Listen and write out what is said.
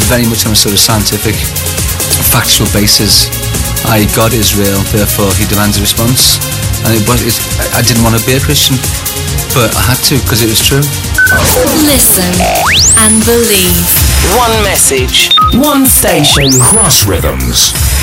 very much on a sort of scientific, factual basis. God is real, therefore he demands a response. And I didn't want to be a Christian, but I had to because it was true. Listen and believe. One message, one station. Cross Rhythms.